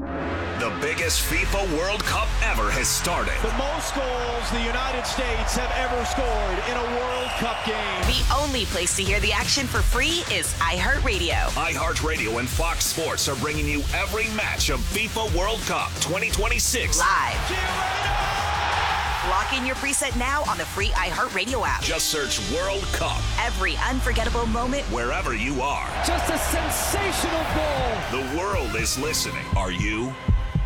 The biggest FIFA World Cup ever has started. The most goals the United States have ever scored in a World Cup game. The only place to hear the action for free is iHeartRadio. iHeartRadio and Fox Sports are bringing you every match of FIFA World Cup 2026 live. Lock in your preset now on the free iHeartRadio app. Just search World Cup. Every unforgettable moment, wherever you are. Just a sensational goal. The world is listening. Are you?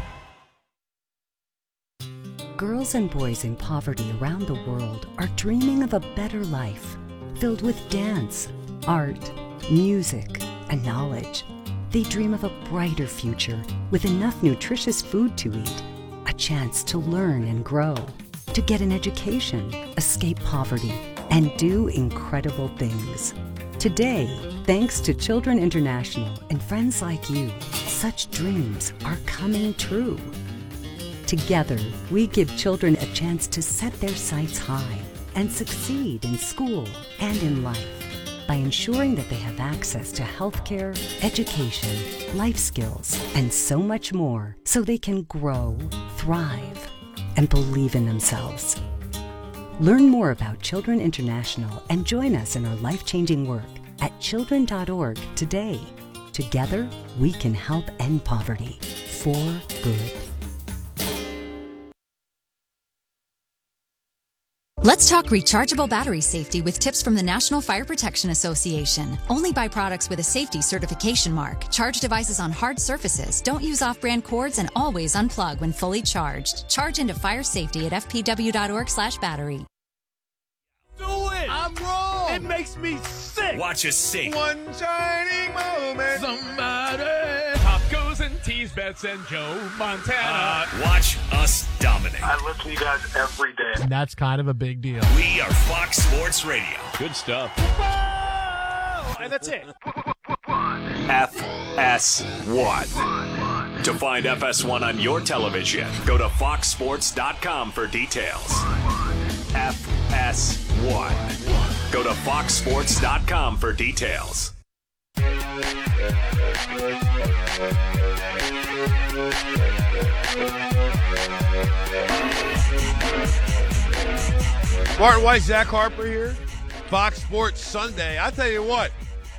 Girls and boys in poverty around the world are dreaming of a better life, filled with dance, art, music, and knowledge. They dream of a brighter future with enough nutritious food to eat, a chance to learn and grow, to get an education, escape poverty, and do incredible things. Today, thanks to Children International and friends like you, such dreams are coming true. Together, we give children a chance to set their sights high and succeed in school and in life by ensuring that they have access to healthcare, education, life skills, and so much more so they can grow, thrive, and believe in themselves. Learn more about Children International and join us in our life-changing work at children.org today. Together, we can help end poverty for good. Let's talk rechargeable battery safety with tips from the National Fire Protection Association. Only buy products with a safety certification mark. Charge devices on hard surfaces. Don't use off-brand cords and always unplug when fully charged. Charge into fire safety at fpw.org/battery. Do it! I'm wrong! It makes me sick! Watch us sing. One shining moment. Somebody. Tacos and teas, Bets and Joe Montana. Watch us dominate. I listen to you guys every day. And that's kind of a big deal. We are Fox Sports Radio. Good stuff. Whoa! And that's it. FS1. To find FS1 on your television, go to foxsports.com for details. FS1. Go to foxsports.com for details. Martin White, Zach Harper here. Fox Sports Sunday. I tell you what,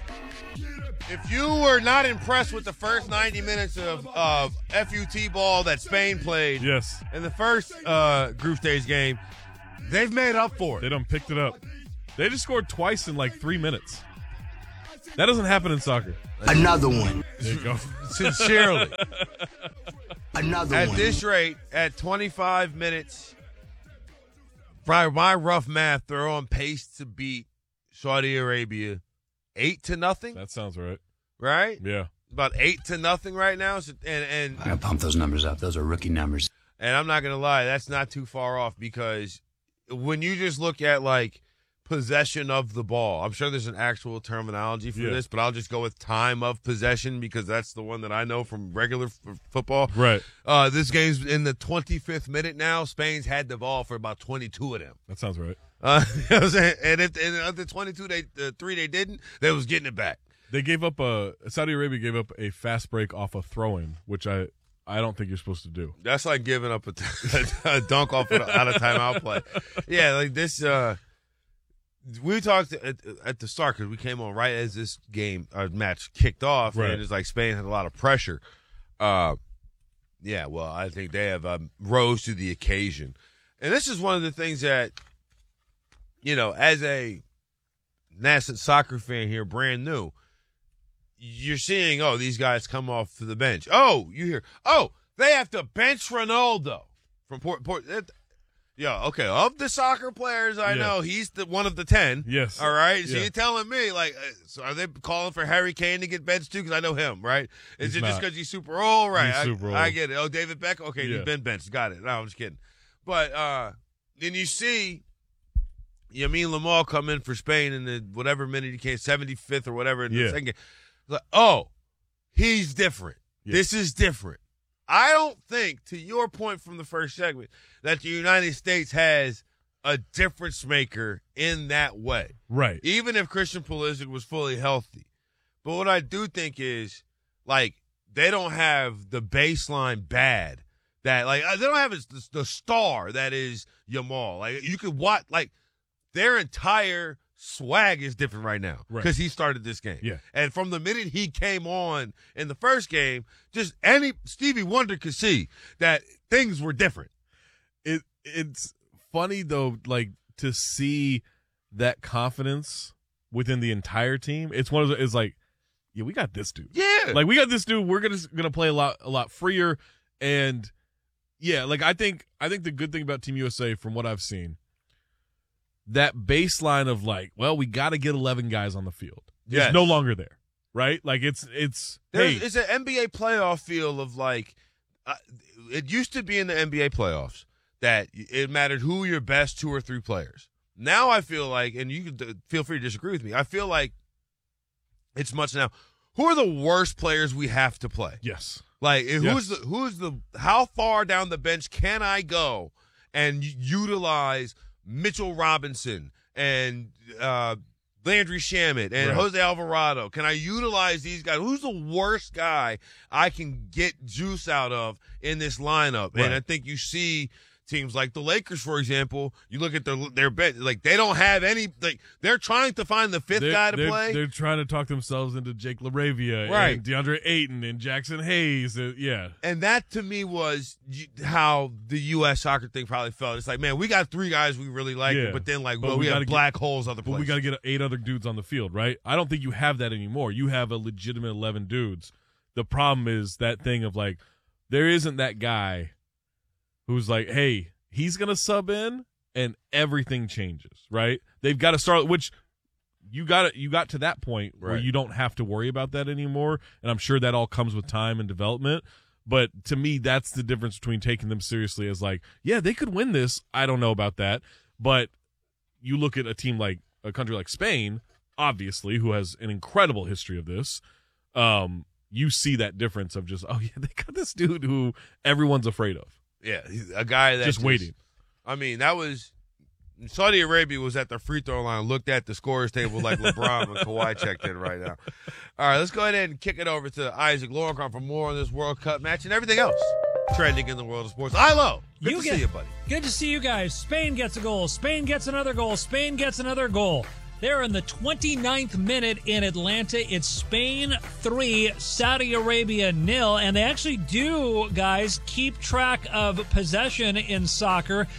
if you were not impressed with the first 90 minutes of FUT ball that Spain played in the first group stage game, they've made up for it. They done picked it up. They just scored twice in like 3 minutes. That doesn't happen in soccer. Another one. There you go. Sincerely. Another At one. this rate, at 25 minutes, by my rough math, they're on pace to beat Saudi Arabia 8-0. That sounds right. Right? Yeah. About 8-0 right now. So, and I gotta pump those numbers up. Those are rookie numbers. And I'm not going to lie, that's not too far off because when you just look at, like, possession of the ball, I'm sure there's an actual terminology for this, but I'll just go with time of possession because that's the one that I know from regular football. Right. This game's in the 25th minute now. Spain's had the ball for about 22 of them. That sounds right. You know what I'm saying? And if of the 22, the 3 they didn't, they was getting it back. They gave up Saudi Arabia gave up a fast break off a throw-in, which I don't think you're supposed to do. That's like giving up a dunk off out of timeout play. Yeah, like this. We talked at the start because we came on right as this match kicked off, right. And it's like Spain had a lot of pressure. Yeah, well, I think they have rose to the occasion, and this is one of the things that, you know, as a nascent soccer fan here, brand new, you're seeing, these guys come off the bench. Oh, you hear, they have to bench Ronaldo from Port. Yeah, okay. Of the soccer players I know, he's one of the 10. Yes. All right. So yeah. you're telling me, like, so are they calling for Harry Kane to get benched too? Because I know him, right? Is it just because he's super old? Right. He's super old. I get it. Oh, David Beckham? Okay, he's been benched. Got it. No, I'm just kidding. But then you see Yamin Lamal come in for Spain in the whatever minute he came, 75th or whatever in the second game. Like, he's different. Yeah. This is different. I don't think, to your point from the first segment, that the United States has a difference maker in that way. Right. Even if Christian Pulisic was fully healthy. But what I do think is, like, they don't have the baseline bad that, like, they don't have the star that is Jamal. Like, you could watch, like, their entire swag is different right now because he started this game. Yeah. And from the minute he came on in the first game, just Stevie Wonder could see that things were different. It's funny, though, like, to see that confidence within the entire team. It's one of the, it's like, yeah, we got this dude. Yeah. Like, we got this dude. We're gonna play a lot freer. And yeah, like, I think the good thing about Team USA, from what I've seen, that baseline of, like, well, we got to get 11 guys on the field. It's no longer there, right? Like, it's hey, it's an NBA playoff feel of, like, it used to be in the NBA playoffs that it mattered who your best 2 or 3 players. Now I feel like, and you can feel free to disagree with me, I feel like it's much now, who are the worst players we have to play? Yes. Like, how far down the bench can I go and utilize Mitchell Robinson and Landry Shamet and Jose Alvarado? Can I utilize these guys? Who's the worst guy I can get juice out of in this lineup? Right. And I think you see teams like the Lakers, for example, you look at their bench, like, they don't have any, like, they're trying to find the fifth guy to play. They're trying to talk themselves into Jake LaRavia and DeAndre Ayton and Jackson Hayes. Yeah. And that, to me, was how the U.S. soccer thing probably felt. It's like, man, we got 3 guys we really like, but then, like, we have black holes other places. But we got to get 8 other dudes on the field, right? I don't think you have that anymore. You have a legitimate 11 dudes. The problem is that thing of, like, there isn't that guy who's like, hey, he's going to sub in and everything changes, right? They've got to start, which you got to that point where you don't have to worry about that anymore. And I'm sure that all comes with time and development. But to me, that's the difference between taking them seriously as, like, yeah, they could win this. I don't know about that. But you look at a team like a country like Spain, obviously, who has an incredible history of this. You see that difference of just, oh, yeah, they got this dude who everyone's afraid of. Yeah, a guy that just waiting. I mean, that was Saudi Arabia was at the free throw line, looked at the scorers table like LeBron and Kawhi checked in right now. All right, let's go ahead and kick it over to Isaac Lowenkron for more on this World Cup match and everything else trending in the world of sports. Ilo, good to see you, buddy. Good to see you guys. Spain gets a goal. Spain gets another goal. Spain gets another goal. They're in the 29th minute in Atlanta. It's Spain 3, Saudi Arabia 0. And they actually do, guys, keep track of possession in soccer.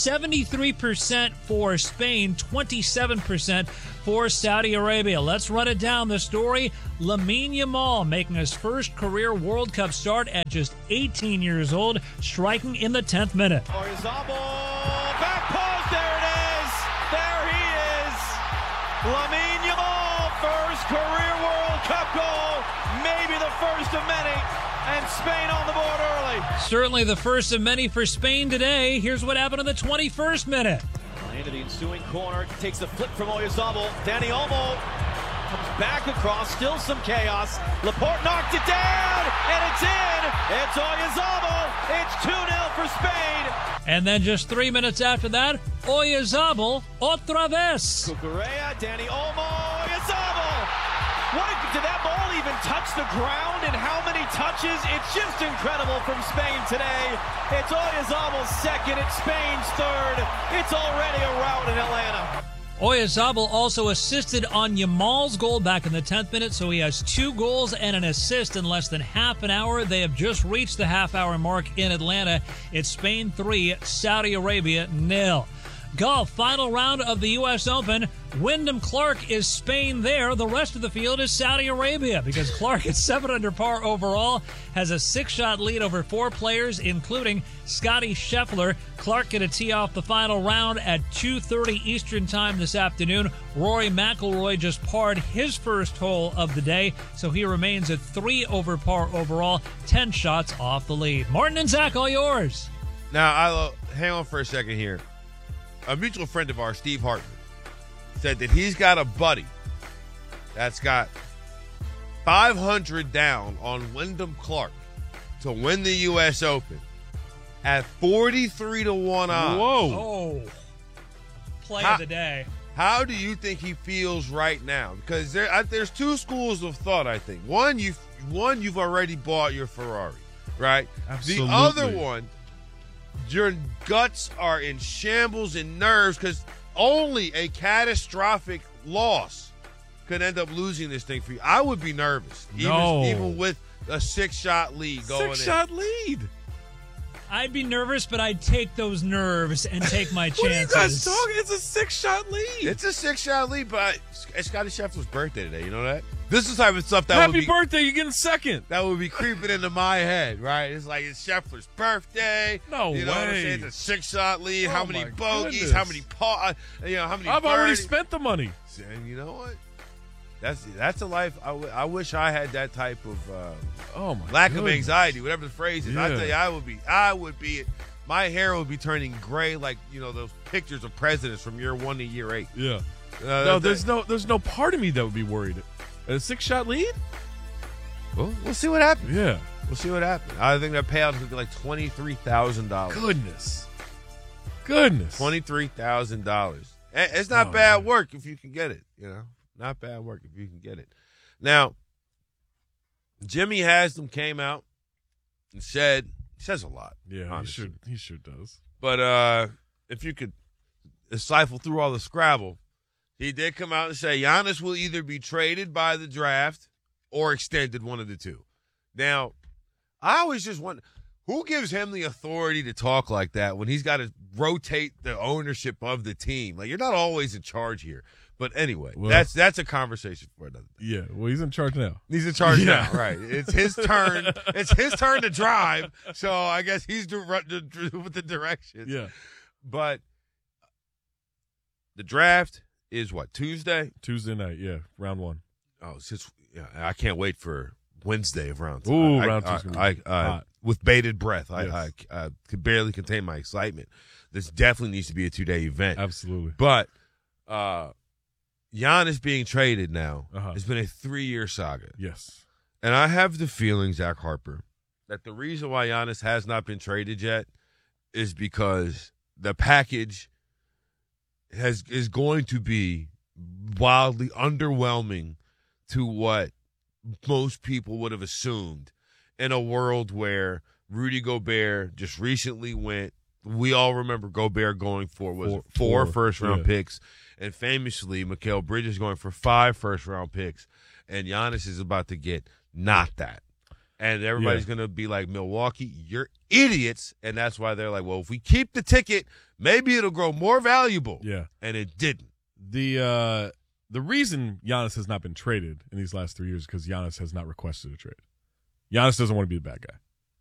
73% for Spain, 27% for Saudi Arabia. Let's run it down. The story, Lamine Yamal making his first career World Cup start at just 18 years old, striking in the 10th minute. Oyarzabal, back post, there it is. There he is. Lamine Yamal, first career World Cup goal, maybe the first of many, and Spain on the board early. Certainly the first of many for Spain today. Here's what happened in the 21st minute. Into the ensuing corner, takes the flip from Oyarzabal. Dani Olmo comes back across, still some chaos. Laporte knocked it down, and it's in. It's Oyarzabal. It's 2-0 for Spain. And then just 3 minutes after that, Oyarzabal otra vez. Cucurella, Dani Olmo, Oyarzabal. Did that ball even touch the ground, and how many touches? It's just incredible from Spain today. It's Oyarzabal's second, it's Spain's third. It's already a rout in Atlanta. Oyarzabal also assisted on Yamal's goal back in the 10th minute, so he has 2 goals and an assist in less than half an hour. They have just reached the half-hour mark in Atlanta. It's Spain 3, Saudi Arabia 0. Golf, final round of the U.S. Open. Wyndham Clark is Spain there. The rest of the field is Saudi Arabia because Clark is 7 under par overall, has a 6-shot lead over 4 players, including Scotty Scheffler. Clark going to tee off the final round at 2:30 Eastern time this afternoon. Rory McIlroy just parred his first hole of the day, so he remains at 3 over par overall, 10 shots off the lead. Martin and Zach, all yours. Now, hang on for a second here. A mutual friend of ours, Steve Hartman, said that he's got a buddy that's got 500 down on Wyndham Clark to win the U.S. Open at 43-1 odds. Whoa. Oh. Play of the day. How do you think he feels right now? Because there's 2 schools of thought, I think. One, you one, you've already bought your Ferrari, right? Absolutely. The other one, your guts are in shambles and nerves because only a catastrophic loss could end up losing this thing for you. I would be nervous, even with a 6-shot lead going in. 6-shot lead. I'd be nervous, but I'd take those nerves and take my chances. What are you guys talking? It's a 6-shot lead. It's a 6-shot lead, but it's Scotty Scheffler's birthday today. You know that? This is the type of stuff that would be... Happy birthday, you're getting second. That would be creeping into my head, right? It's like it's Scheffler's birthday. No way. You know what I'm saying? It's a 6-shot lead. Oh, how many bogeys? goodness. How many how many I've birdies? already spent the money. And you know what? That's a life. I wish I had that type of lack of anxiety, whatever the phrase is. Yeah. I tell you, I would be. My hair would be turning gray, like those pictures of presidents from year 1 to year 8. Yeah. No, there's no part of me that would be worried. A 6-shot lead? Well, we'll see what happens. Yeah. We'll see what happens. I think that payout is going to be like $23,000. Goodness. $23,000. It's not bad work if you can get it. Not bad work if you can get it. Now, Jimmy Haslam came out and says a lot. Yeah, honestly. he sure does. But if you could decipher through all the Scrabble, he did come out and say Giannis will either be traded by the draft or extended, one of the two. Now, I always just wonder, who gives him the authority to talk like that when he's got to rotate the ownership of the team? Like, you're not always in charge here. But anyway, that's a conversation for another day. Yeah, well, he's in charge now. He's in charge now, right? It's his turn. It's his turn to drive. So I guess he's with the directions. Yeah. But the draft is what, Tuesday? Tuesday night, yeah, round 1. Oh, I can't wait for Wednesday of round 2. Ooh, round 2. With bated breath, Yes. I could barely contain my excitement. This definitely needs to be a 2-day event. Absolutely. But Giannis being traded now has been a 3-year saga. Yes. And I have the feeling, Zach Harper, that the reason why Giannis has not been traded yet is because the package is going to be wildly underwhelming to what most people would have assumed in a world where Rudy Gobert just recently went. We all remember Gobert going for four first-round picks, and famously Mikal Bridges going for 5 first-round picks, and Giannis is about to get not that. And everybody's going to be like, Milwaukee, you're idiots, and that's why they're like, well, if we keep the ticket, maybe it'll grow more valuable. Yeah. And it didn't. The reason Giannis has not been traded in these last 3 years is because Giannis has not requested a trade. Giannis doesn't want to be the bad guy.